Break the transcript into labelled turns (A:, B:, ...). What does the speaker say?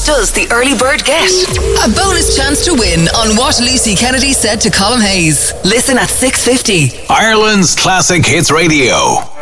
A: does the early bird get? A bonus chance to win on what Lucy Kennedy said to Colin Hayes. Listen at 6:50.
B: Ireland's Classic Hits Radio.